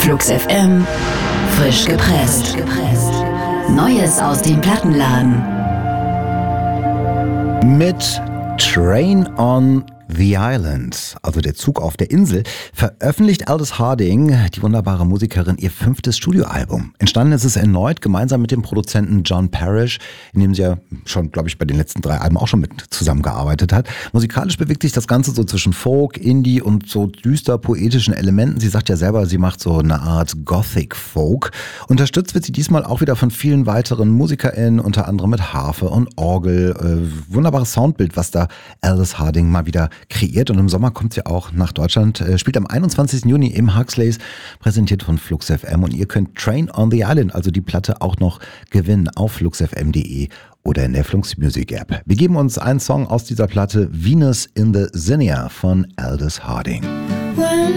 Flux FM, frisch gepresst. Neues aus dem Plattenladen. Mit Train on the Island, also der Zug auf der Insel, veröffentlicht Aldous Harding, die wunderbare Musikerin, ihr 5. Studioalbum. Entstanden ist es erneut gemeinsam mit dem Produzenten John Parrish, in dem sie ja schon, glaube ich, bei den letzten 3 Alben auch schon mit zusammengearbeitet hat. Musikalisch bewegt sich das Ganze so zwischen Folk, Indie und so düster poetischen Elementen. Sie sagt ja selber, sie macht so eine Art Gothic Folk. Unterstützt wird sie diesmal auch wieder von vielen weiteren MusikerInnen, unter anderem mit Harfe und Orgel. Wunderbares Soundbild, was da Aldous Harding mal wieder kreiert, und im Sommer kommt sie auch nach Deutschland, spielt am 21. Juni im Huxleys, präsentiert von Flux FM, und ihr könnt Train on the Island, also die Platte, auch noch gewinnen auf fluxfm.de oder in der Flux Music App. Wir geben uns einen Song aus dieser Platte, Venus in the Zinnia von Aldous Harding.